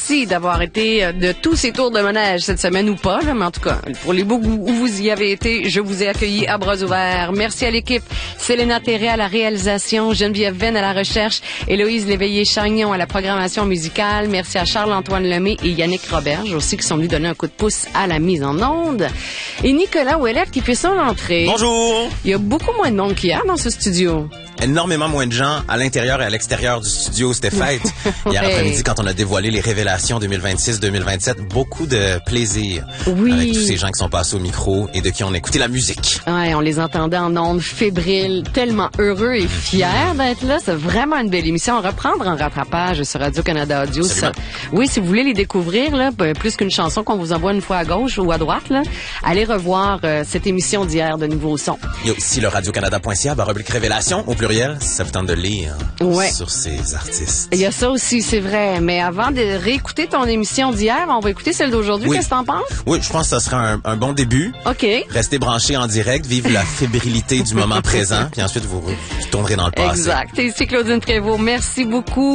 merci d'avoir été de tous ces tours de manège cette semaine ou pas, là, mais en tout cas, pour les bouts où vous y avez été, je vous ai accueillis à bras ouverts. Merci à l'équipe. Selena Terré à la réalisation, Geneviève Venn à la recherche, Héloïse Léveillé-Chagnon à la programmation musicale. Merci à Charles-Antoine Lemay et Yannick Roberge aussi qui sont venus donner un coup de pouce à la mise en onde. Et Nicolas Ouellette qui fait son entrée. Bonjour! Il y a beaucoup moins de monde qu'hier dans ce studio. Énormément moins de gens à l'intérieur et à l'extérieur du studio. C'était fête. Hier après-midi, quand on a dévoilé les révélations 2026-2027, beaucoup de plaisir avec tous ces gens qui sont passés au micro et de qui on a écouté la musique. Ouais, on les entendait en ondes fébriles, tellement heureux et fiers d'être là. C'est vraiment une belle émission. Reprendre en rattrapage sur Radio-Canada Audio. Ça, oui, si vous voulez les découvrir, là, plus qu'une chanson qu'on vous envoie une fois à gauche ou à droite, là, allez revoir cette émission d'hier de Nouveaux Sons. Il y a aussi le radiocanada.ca/révélation au pluriel, si ça vous tente de lire sur ces artistes. Il y a ça aussi, c'est vrai. Mais avant de réécouter ton émission d'hier, on va écouter celle d'aujourd'hui. Oui. Qu'est-ce que t'en penses? Oui, je pense que ça serait un bon début. OK. Restez branchés en direct, vivre la fébrilité du moment présent, puis ensuite vous tournerez dans le passé. Exact. Et ici Claudine Prévost. Merci beaucoup.